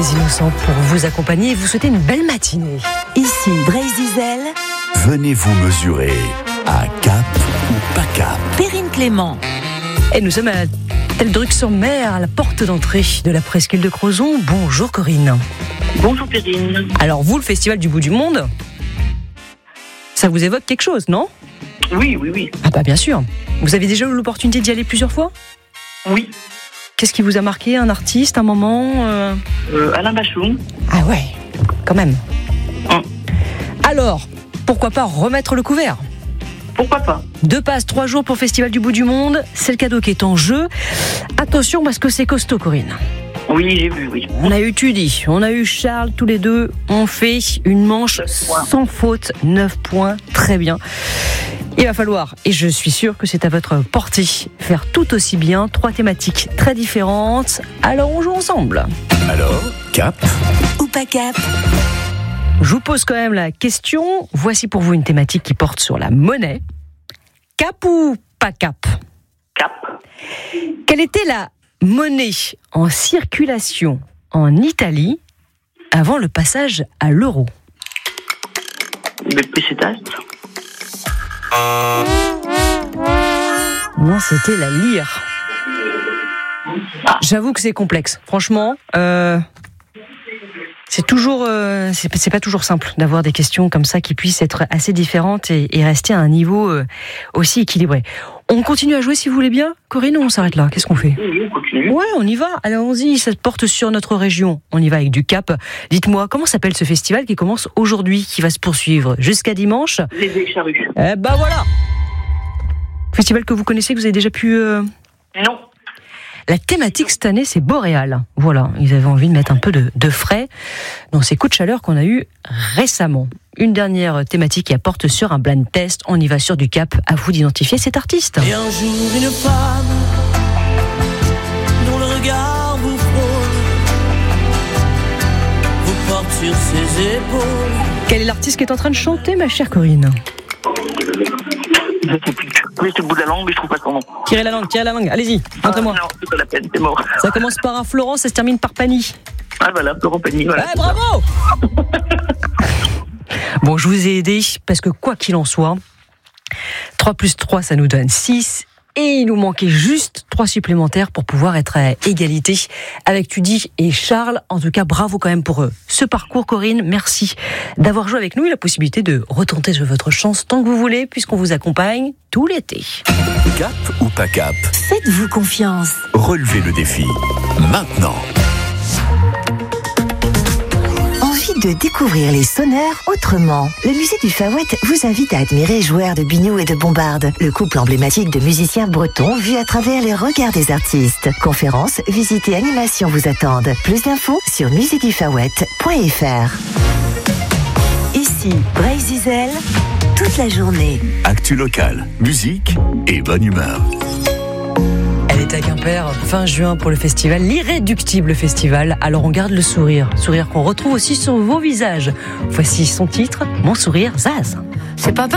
les innocents pour vous accompagner et vous souhaiter une belle matinée. Ici Brésil. Venez vous mesurer à Cap ou pas Cap. Perrine Clément. Et nous sommes à Teldruc-sur-Mer, à la porte d'entrée de la presqu'île de Crozon. Bonjour Corinne. Bonjour Perrine. Alors vous, le Festival du bout du monde, ça vous évoque quelque chose, non ? Oui. Ah bah bien sûr. Vous avez déjà eu l'opportunité d'y aller plusieurs fois ? Oui. Qu'est-ce qui vous a marqué ? Un artiste, un moment Alain Bachung. Ah ouais, quand même. Hum. Alors, pourquoi pas remettre le couvert ? Pourquoi pas ? 2 passes, 3 jours pour le Festival du bout du monde. C'est le cadeau qui est en jeu. Attention parce que c'est costaud, Corinne. Oui, j'ai vu, oui. On a eu Tudy, on a eu Charles, tous les deux. On fait une manche sans faute, 9 points, très bien. Il va falloir, et je suis sûre que c'est à votre portée, faire tout aussi bien. 3 thématiques très différentes. Alors on joue ensemble. Alors, Cap Ou pas Cap. Je vous pose quand même la question. Voici pour vous une thématique qui porte sur la monnaie. Cap ou pas cap ? Cap. Quelle était la monnaie en circulation en Italie avant le passage à l'euro ? Le pesetas. Non, c'était la lire. J'avoue que c'est complexe. Franchement, c'est toujours, c'est pas toujours simple d'avoir des questions comme ça qui puissent être assez différentes et rester à un niveau aussi équilibré. On continue à jouer si vous voulez bien, Corinne, ou on s'arrête là ? Qu'est-ce qu'on fait ? Oui, on continue. Ouais, on y va. Allons-y, ça porte sur notre région. On y va avec du Cap. Dites-moi, comment s'appelle ce festival qui commence aujourd'hui, qui va se poursuivre jusqu'à dimanche ? Les Charrues. Eh ben voilà ! Festival que vous connaissez, que vous avez déjà pu... Non. La thématique cette année, c'est boréal. Voilà, ils avaient envie de mettre un peu de frais dans ces coups de chaleur qu'on a eus récemment. Une dernière thématique qui apporte sur un blind test. On y va sur du Cap. À vous d'identifier cet artiste. Et un jour, une femme dont le regard vous frôle, vous porte sur ses épaules. Quel est l'artiste qui est en train de chanter, ma chère Corinne ? Je sais plus. Oui, c'est le bout de la langue, mais je trouve pas son nom. Tirez la langue. Allez-y, montrez-moi. Non, c'est pas la peine, c'est mort. Ça commence par un Florent, ça se termine par Pani. Ah voilà, Florent Pagny, voilà. Ouais, bravo. Bon, je vous ai aidé, parce que quoi qu'il en soit, 3 plus 3, ça nous donne 6. Et il nous manquait juste 3 supplémentaires pour pouvoir être à égalité avec Tudy et Charles. En tout cas, bravo quand même pour ce parcours, Corinne. Merci d'avoir joué avec nous et la possibilité de retenter votre chance tant que vous voulez, puisqu'on vous accompagne tout l'été. Cap ou pas Cap. Faites-vous confiance. Relevez le défi. Maintenant. De découvrir les sonneurs autrement. Le musée du Faouët vous invite à admirer Joueurs de Biniou et de Bombarde, le couple emblématique de musiciens bretons vu à travers les regards des artistes. Conférences, visites et animations vous attendent. Plus d'infos sur musédufaouët.fr. Ici, Brésil, toute la journée. Actu locale, musique et bonne humeur. Elle est à Quimper, fin juin pour le festival, l'Irréductible Festival. Alors on garde le sourire qu'on retrouve aussi sur vos visages. Voici son titre, Mon sourire Zaz. C'est pas